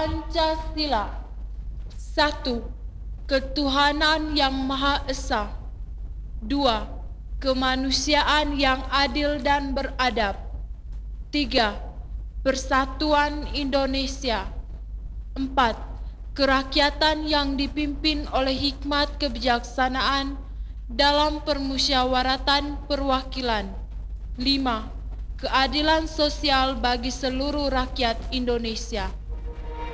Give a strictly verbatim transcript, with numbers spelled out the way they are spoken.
Pancasila. Satu, ketuhanan yang Maha Esa. Dua, kemanusiaan yang adil dan beradab. Tiga, persatuan Indonesia. Empat, kerakyatan yang dipimpin oleh hikmat kebijaksanaan dalam permusyawaratan perwakilan. Lima, keadilan sosial bagi seluruh rakyat Indonesia.